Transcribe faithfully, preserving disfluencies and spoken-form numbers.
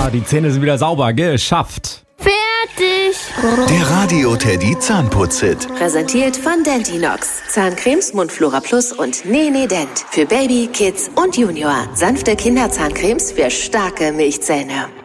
Ja, die Zähne sind wieder sauber. Geschafft. Fertig. Der Radio Teddy Zahnputz-Hit. Präsentiert von Dentinox. Zahncremes, Mundflora Plus und Nene Dent. Für Baby, Kids und Junior. Sanfte Kinderzahncremes für starke Milchzähne.